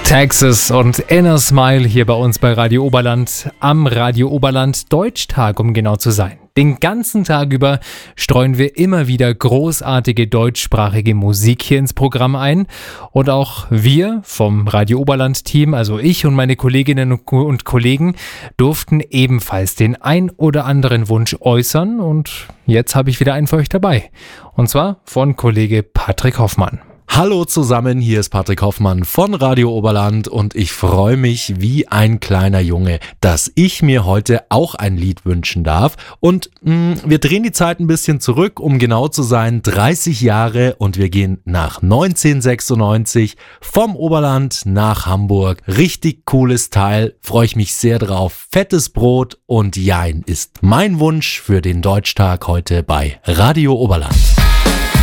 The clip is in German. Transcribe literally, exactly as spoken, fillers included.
Texas und Inner Smile hier bei uns bei Radio Oberland am Radio Oberland Deutschtag, um genau zu sein. Den ganzen Tag über streuen wir immer wieder großartige deutschsprachige Musik hier ins Programm ein. Und auch wir vom Radio Oberland-Team, also ich und meine Kolleginnen und Kollegen, durften ebenfalls den ein oder anderen Wunsch äußern. Und jetzt habe ich wieder einen für euch dabei. Und zwar von Kollege Patrick Hoffmann. Hallo zusammen, hier ist Patrick Hoffmann von Radio Oberland und ich freue mich wie ein kleiner Junge, dass ich mir heute auch ein Lied wünschen darf. Und mh, wir drehen die Zeit ein bisschen zurück, um genau zu sein, dreißig Jahre, und wir gehen nach neunzehnhundertsechsundneunzig vom Oberland nach Hamburg. Richtig cooles Teil, freue ich mich sehr drauf. Fettes Brot und Jein ist mein Wunsch für den Deutschtag heute bei Radio Oberland.